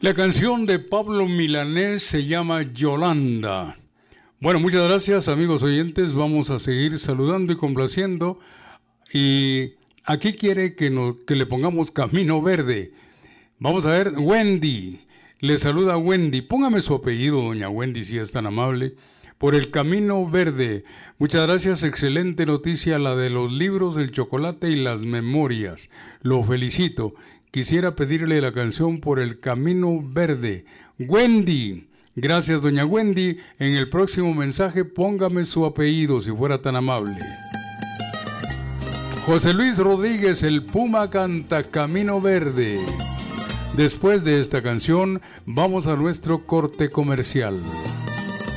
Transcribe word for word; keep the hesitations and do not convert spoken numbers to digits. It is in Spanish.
La canción de Pablo Milanés se llama Yolanda. Bueno, muchas gracias, amigos oyentes. Vamos a seguir saludando y complaciendo. Y aquí quiere que, nos, que le pongamos Camino Verde. Vamos a ver, Wendy. Le saluda Wendy. Póngame su apellido, doña Wendy, si es tan amable. Por el Camino Verde. Muchas gracias. Excelente noticia la de los libros, el chocolate y las memorias. Lo felicito. Quisiera pedirle la canción Por el Camino Verde. Wendy. Gracias, doña Wendy. En el próximo mensaje póngame su apellido, si fuera tan amable. José Luis Rodríguez, el Puma, canta Camino Verde. Después de esta canción, vamos a nuestro corte comercial.